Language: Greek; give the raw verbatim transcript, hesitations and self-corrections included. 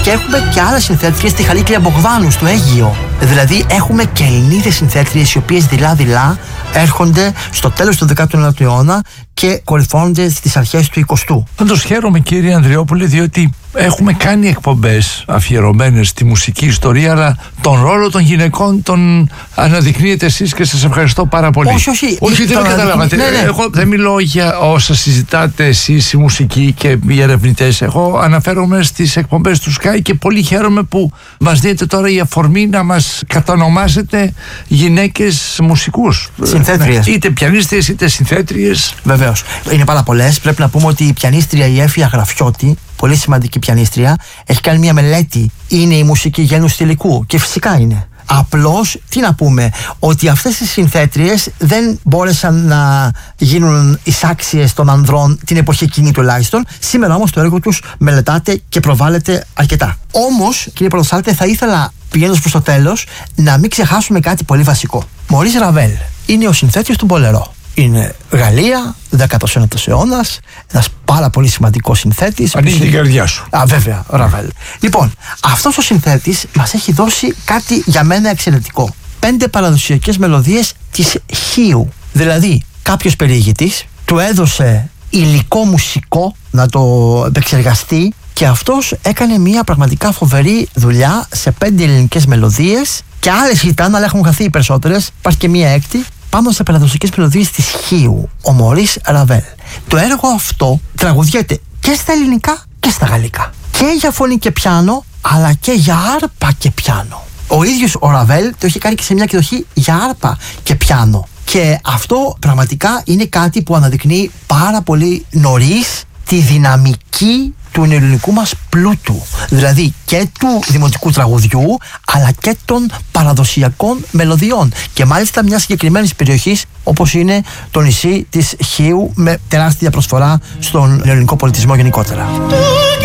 Και έχουμε και άλλες συνθέτριες, τη Χαλίκλια Μπογδάνου στο Αίγυο. Δηλαδή έχουμε και Ελληνίδες συνθέτριες οι οποίες δειλά-δειλά έρχονται στο τέλος του δέκατου ένατου αιώνα και κορυφώνονται στις αρχές του εικοστού. Πάντως χαίρομαι, κύριε Ανδριόπουλε, διότι έχουμε κάνει εκπομπές αφιερωμένες στη μουσική ιστορία, αλλά τον ρόλο των γυναικών τον αναδεικνύετε εσείς και σας ευχαριστώ πάρα πολύ. Όχι, όχι. Όχι, δεν με καταλάβατε. Ναι, ναι. Εγώ δεν μιλώ για όσα συζητάτε εσείς οι μουσικοί και οι ερευνητές. Εγώ αναφέρομαι στις εκπομπές του Sky και πολύ χαίρομαι που μας δίνετε τώρα η αφορμή να μας κατανομάσετε γυναίκες μουσικούς. Συνθέτριες. Είτε πιανίστριες είτε συνθέτριες. Βεβαίως. Είναι πάρα πολλές. Πρέπει να πούμε ότι η πιανίστρια η Έφια Γραφιώτη, πολύ σημαντική πιανίστρια, έχει κάνει μια μελέτη. Είναι η μουσική γένους θηλυκού. Και φυσικά είναι. Απλώς, τι να πούμε, ότι αυτές οι συνθέτριες δεν μπόρεσαν να γίνουν εισάξιες των ανδρών την εποχή εκείνη τουλάχιστον. Σήμερα όμως το έργο τους μελετάται και προβάλλεται αρκετά. Όμως, κύριε Πρωτοστάλτε, θα ήθελα, πηγαίνοντας προς το τέλος, να μην ξεχάσουμε κάτι πολύ βασικό. Μωρίς Ραβέλ είναι ο συνθέτης του Μπολερό. Είναι Γαλλία, δέκατος ένατος αιώνας, ένας πάρα πολύ σημαντικός συνθέτης. Ανοίγει την καρδιά σου. Α, βέβαια, Ραβέλ. Λοιπόν, αυτός ο συνθέτης μας έχει δώσει κάτι για μένα εξαιρετικό. Πέντε παραδοσιακές μελωδίες της Χίου. Δηλαδή, κάποιος περιηγητής του έδωσε υλικό μουσικό να το επεξεργαστεί και αυτός έκανε μια πραγματικά φοβερή δουλειά σε πέντε ελληνικές μελωδίες και άλλες ήταν, αλλά έχουν χαθεί οι περισσότερες. Υπάρχει και μια έκτη πάνω σε παραδοσιακές μελωδίες της Χίου, ο Μωρίς Ραβέλ. Το έργο αυτό τραγουδιέται και στα ελληνικά και στα γαλλικά. Και για φωνή και πιάνο, αλλά και για άρπα και πιάνο. Ο ίδιος ο Ραβέλ το είχε κάνει και σε μια εκδοχή για άρπα και πιάνο. Και αυτό πραγματικά είναι κάτι που αναδεικνύει πάρα πολύ νωρίς τη δυναμική του ελληνικού μας πλούτου, δηλαδή και του δημοτικού τραγουδιού αλλά και των παραδοσιακών μελωδιών και μάλιστα μια συγκεκριμένη περιοχή όπως είναι το νησί της Χίου με τεράστια προσφορά στον ελληνικό πολιτισμό γενικότερα.